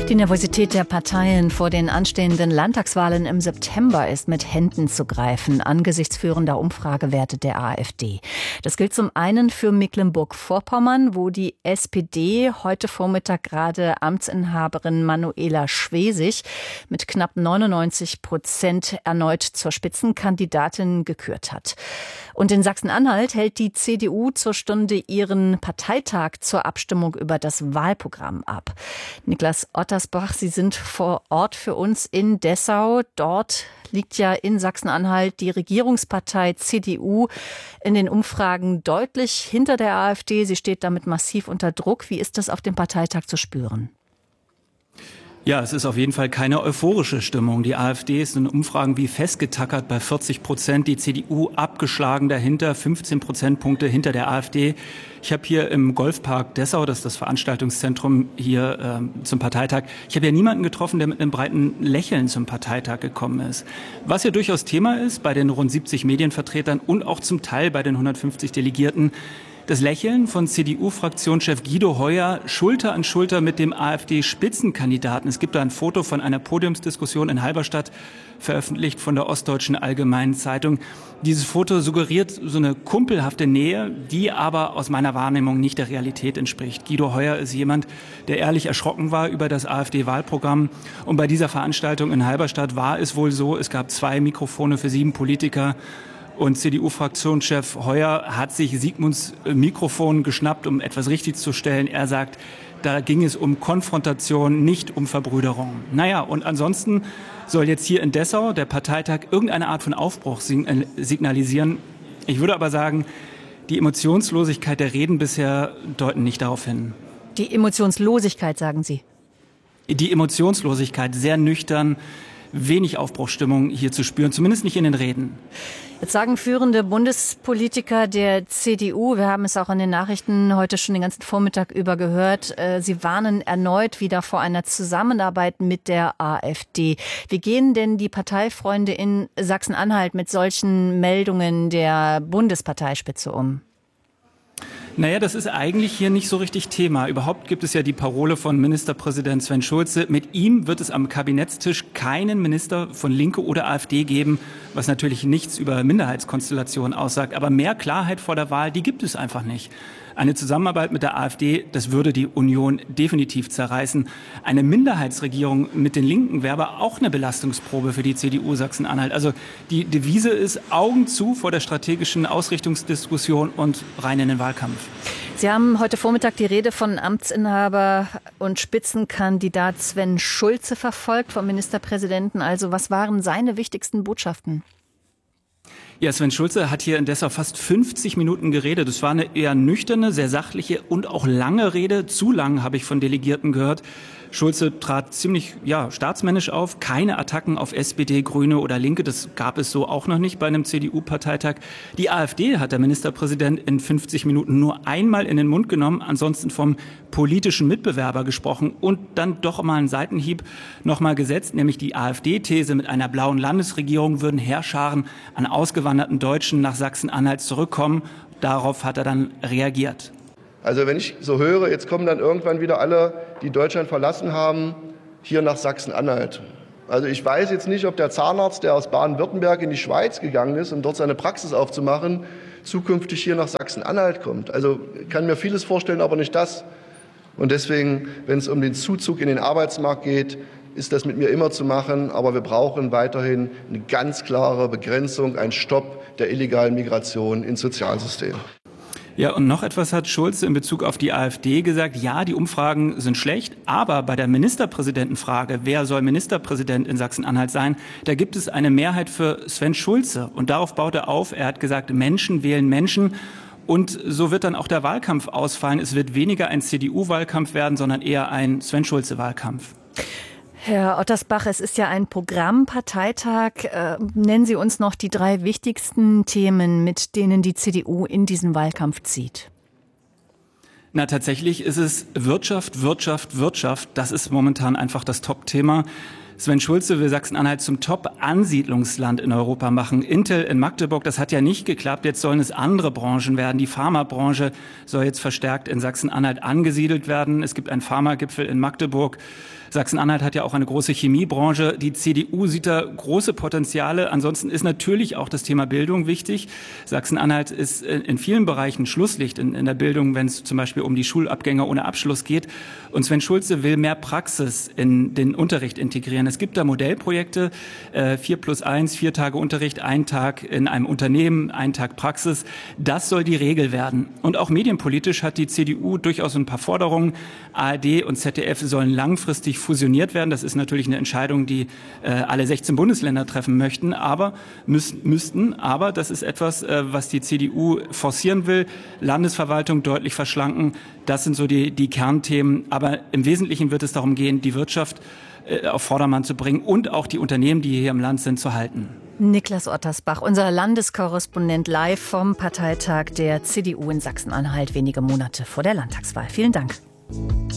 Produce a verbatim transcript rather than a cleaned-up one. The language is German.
Die Nervosität der Parteien vor den anstehenden Landtagswahlen im September ist mit Händen zu greifen, angesichts führender Umfragewerte der AfD. Das gilt zum einen für Mecklenburg-Vorpommern, wo die S P D heute Vormittag gerade Amtsinhaberin Manuela Schwesig mit knapp neunundneunzig Prozent erneut zur Spitzenkandidatin gekürt hat. Und in Sachsen-Anhalt hält die C D U zur Stunde ihren Parteitag zur Abstimmung über das Wahlprogramm ab. Niklas Ottersbach, Sie sind vor Ort für uns in Dessau. Dort liegt ja in Sachsen-Anhalt die Regierungspartei C D U in den Umfragen deutlich hinter der AfD. Sie steht damit massiv unter Druck. Wie ist das auf dem Parteitag zu spüren? Ja, es ist auf jeden Fall keine euphorische Stimmung. Die AfD ist in Umfragen wie festgetackert bei vierzig Prozent, die C D U abgeschlagen dahinter, fünfzehn Prozentpunkte hinter der AfD. Ich habe hier im Golfpark Dessau, das ist das Veranstaltungszentrum hier ähm, zum Parteitag, ich habe ja niemanden getroffen, der mit einem breiten Lächeln zum Parteitag gekommen ist. Was ja durchaus Thema ist bei den rund siebzig Medienvertretern und auch zum Teil bei den hundertfünfzig Delegierten, das Lächeln von C D U-Fraktionschef Guido Heuer Schulter an Schulter mit dem AfD-Spitzenkandidaten. Es gibt da ein Foto von einer Podiumsdiskussion in Halberstadt, veröffentlicht von der Ostdeutschen Allgemeinen Zeitung. Dieses Foto suggeriert so eine kumpelhafte Nähe, die aber aus meiner Wahrnehmung nicht der Realität entspricht. Guido Heuer ist jemand, der ehrlich erschrocken war über das AfD-Wahlprogramm. Und bei dieser Veranstaltung in Halberstadt war es wohl so, es gab zwei Mikrofone für sieben Politiker. Und C D U-Fraktionschef Heuer hat sich Sigmunds Mikrofon geschnappt, um etwas richtig zu stellen. Er sagt, da ging es um Konfrontation, nicht um Verbrüderung. Naja, und ansonsten soll jetzt hier in Dessau der Parteitag irgendeine Art von Aufbruch signalisieren. Ich würde aber sagen, die Emotionslosigkeit der Reden bisher deuten nicht darauf hin. Die Emotionslosigkeit, sagen Sie? Die Emotionslosigkeit, sehr nüchtern, wenig Aufbruchsstimmung hier zu spüren, zumindest nicht in den Reden. Jetzt sagen führende Bundespolitiker der C D U, wir haben es auch in den Nachrichten heute schon den ganzen Vormittag über gehört, sie warnen erneut wieder vor einer Zusammenarbeit mit der AfD. Wie gehen denn die Parteifreunde in Sachsen-Anhalt mit solchen Meldungen der Bundesparteispitze um? Naja, das ist eigentlich hier nicht so richtig Thema. Überhaupt gibt es ja die Parole von Ministerpräsident Sven Schulze. Mit ihm wird es am Kabinettstisch keinen Minister von Linke oder AfD geben, was natürlich nichts über Minderheitskonstellationen aussagt. Aber mehr Klarheit vor der Wahl, die gibt es einfach nicht. Eine Zusammenarbeit mit der AfD, das würde die Union definitiv zerreißen. Eine Minderheitsregierung mit den Linken wäre aber auch eine Belastungsprobe für die C D U Sachsen-Anhalt. Also die Devise ist Augen zu vor der strategischen Ausrichtungsdiskussion und rein in den Wahlkampf. Sie haben heute Vormittag die Rede von Amtsinhaber und Spitzenkandidat Sven Schulze verfolgt, vom Ministerpräsidenten. Also was waren seine wichtigsten Botschaften? Ja, Sven Schulze hat hier in Dessau fast fünfzig Minuten geredet. Das war eine eher nüchterne, sehr sachliche und auch lange Rede. Zu lang, habe ich von Delegierten gehört. Schulze trat ziemlich ja, staatsmännisch auf. Keine Attacken auf S P D, Grüne oder Linke. Das gab es so auch noch nicht bei einem C D U-Parteitag. Die AfD hat der Ministerpräsident in fünfzig Minuten nur einmal in den Mund genommen. Ansonsten vom politischen Mitbewerber gesprochen und dann doch mal einen Seitenhieb noch mal gesetzt. Nämlich die AfD-These, mit einer blauen Landesregierung würden Heerscharen an ausgewanderten Deutschen nach Sachsen-Anhalt zurückkommen. Darauf hat er dann reagiert. Also wenn ich so höre, jetzt kommen dann irgendwann wieder alle, die Deutschland verlassen haben, hier nach Sachsen-Anhalt. Also ich weiß jetzt nicht, ob der Zahnarzt, der aus Baden-Württemberg in die Schweiz gegangen ist, um dort seine Praxis aufzumachen, zukünftig hier nach Sachsen-Anhalt kommt. Also ich kann mir vieles vorstellen, aber nicht das. Und deswegen, wenn es um den Zuzug in den Arbeitsmarkt geht, ist das mit mir immer zu machen. Aber wir brauchen weiterhin eine ganz klare Begrenzung, einen Stopp der illegalen Migration ins Sozialsystem. Ja, und noch etwas hat Schulze in Bezug auf die AfD gesagt. Ja, die Umfragen sind schlecht, aber bei der Ministerpräsidentenfrage, wer soll Ministerpräsident in Sachsen-Anhalt sein, da gibt es eine Mehrheit für Sven Schulze. Und darauf baut er auf. Er hat gesagt, Menschen wählen Menschen. Und so wird dann auch der Wahlkampf ausfallen. Es wird weniger ein C D U-Wahlkampf werden, sondern eher ein Sven Schulze-Wahlkampf. Herr Ottersbach, es ist ja ein Programmparteitag. Äh, nennen Sie uns noch die drei wichtigsten Themen, mit denen die C D U in diesen Wahlkampf zieht. Na, tatsächlich ist es Wirtschaft, Wirtschaft, Wirtschaft. Das ist momentan einfach das Top-Thema. Sven Schulze will Sachsen-Anhalt zum Top-Ansiedlungsland in Europa machen. Intel in Magdeburg, das hat ja nicht geklappt. Jetzt sollen es andere Branchen werden. Die Pharmabranche soll jetzt verstärkt in Sachsen-Anhalt angesiedelt werden. Es gibt einen Pharmagipfel in Magdeburg. Sachsen-Anhalt hat ja auch eine große Chemiebranche. Die C D U sieht da große Potenziale. Ansonsten ist natürlich auch das Thema Bildung wichtig. Sachsen-Anhalt ist in vielen Bereichen Schlusslicht in, in der Bildung, wenn es zum Beispiel um die Schulabgänger ohne Abschluss geht. Und Sven Schulze will mehr Praxis in den Unterricht integrieren. Es gibt da Modellprojekte, äh, vier plus eins, vier Tage Unterricht, ein Tag in einem Unternehmen, ein Tag Praxis. Das soll die Regel werden. Und auch medienpolitisch hat die C D U durchaus ein paar Forderungen. A R D und Z D F sollen langfristig fusioniert werden. Das ist natürlich eine Entscheidung, die äh, alle sechzehn Bundesländer treffen möchten, aber müß, müssten. Aber das ist etwas, äh, was die C D U forcieren will. Landesverwaltung deutlich verschlanken. Das sind so die, die Kernthemen. Aber im Wesentlichen wird es darum gehen, die Wirtschaft äh, auf Vordermann zu bringen und auch die Unternehmen, die hier im Land sind, zu halten. Niklas Ottersbach, unser Landeskorrespondent live vom Parteitag der C D U in Sachsen-Anhalt, wenige Monate vor der Landtagswahl. Vielen Dank.